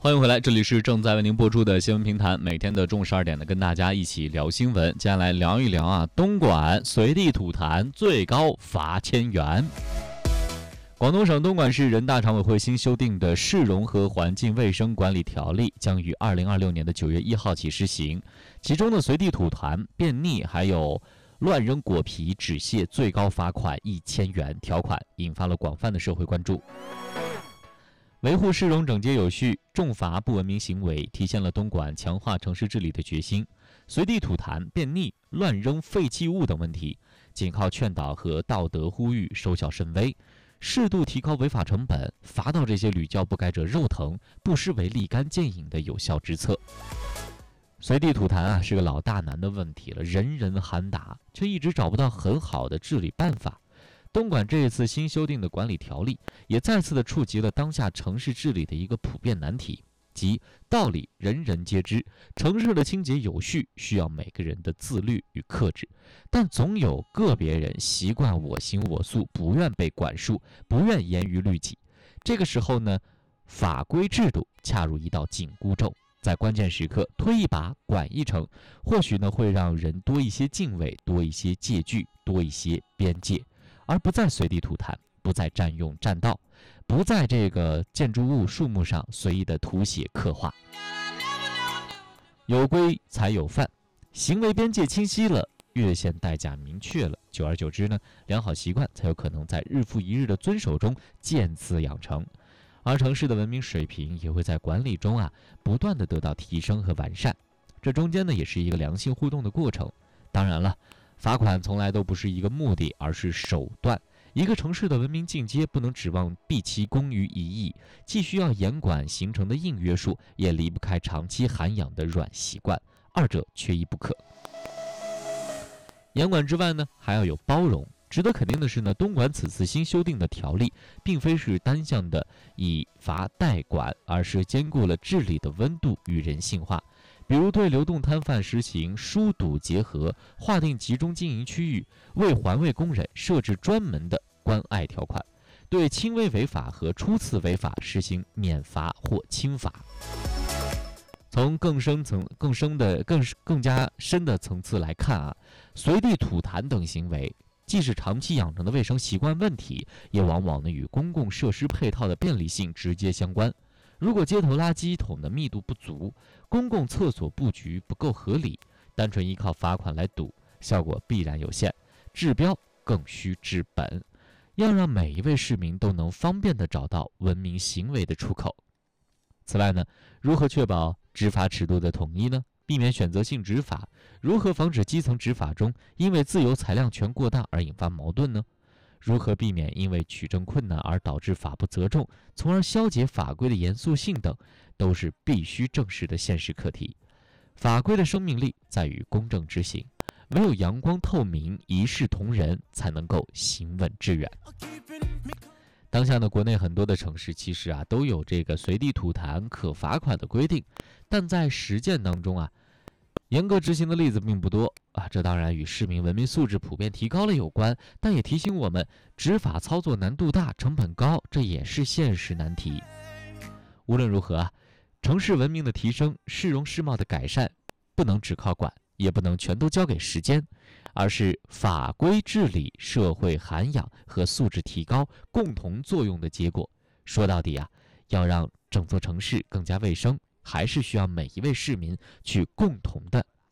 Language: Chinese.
欢迎回来，这里是正在为您播出的新闻评谈，每天的中午12点呢，跟大家一起聊新闻。接下来聊一聊东莞随地吐痰最高罚1000元。广东省东莞市人大常委会新修订的《市容和环境卫生管理条例》将于2026年的9月1号起施行，其中的随地吐痰、便溺还有乱扔果皮、纸屑最高罚款1000元条款引发了广泛的社会关注。维护市容整洁有序，重罚不文明行为，体现了东莞强化城市治理的决心。随地吐痰、便溺、乱扔废弃物等问题，仅靠劝导和道德呼吁收效甚微。适度提高违法成本，罚到这些屡教不改者肉疼，不失为立竿见影的有效之策。随地吐痰是个老大难的问题了，人人喊打，却一直找不到很好的治理办法。东莞这一次新修订的管理条例，也再次的触及了当下城市治理的一个普遍难题，即道理人人皆知，城市的清洁有序需要每个人的自律与克制，但总有个别人习惯我行我素，不愿被管束，不愿严于律己。这个时候呢，法规制度恰如一道紧箍咒，在关键时刻推一把管一程，或许呢会让人多一些敬畏，多一些戒惧，多一些边界，而不再随地吐痰，不再占用占道，不在这个建筑物树木上随意的涂写刻画。有规才有范，行为边界清晰了，越线代价明确了，久而久之呢，良好习惯才有可能在日复一日的遵守中渐次养成，而城市的文明水平也会在管理中不断的得到提升和完善。这中间呢也是一个良性互动的过程。当然了，罚款从来都不是一个目的，而是手段。一个城市的文明进阶不能指望毕其功于一役，既需要严管形成的硬约束，也离不开长期涵养的软习惯，二者缺一不可。严管之外呢，还要有包容。值得肯定的是呢，东莞此次新修订的条例，并非是单向的以罚代管，而是兼顾了治理的温度与人性化。比如对流动摊贩实行疏堵结合，划定集中经营区域，为环卫工人设置专门的关爱条款，对轻微违法和初次违法实行免罚或轻罚。从更加深的层次来看随地吐痰等行为既是长期养成的卫生习惯问题，也往往与公共设施配套的便利性直接相关。如果街头垃圾桶的密度不足，公共厕所布局不够合理，单纯依靠罚款来堵，效果必然有限，治标更需治本，要让每一位市民都能方便地找到文明行为的出口。此外呢，如何确保执法尺度的统一呢？避免选择性执法，如何防止基层执法中因为自由裁量权过大而引发矛盾呢？如何避免因为取证困难而导致法不责众，从而消解法规的严肃性等，都是必须正视的现实课题。法规的生命力在于公正执行，唯有阳光透明，一视同仁，才能够行稳致远。当下呢，国内很多的城市其实都有这个随地吐痰可罚款的规定，但在实践当中严格执行的例子并不多这当然与市民文明素质普遍提高了有关，但也提醒我们，执法操作难度大，成本高，这也是现实难题。无论如何城市文明的提升，市容市貌的改善，不能只靠管，也不能全都交给时间，而是法规治理、社会涵养和素质提高共同作用的结果。说到底要让整座城市更加卫生，还是需要每一位市民去共同的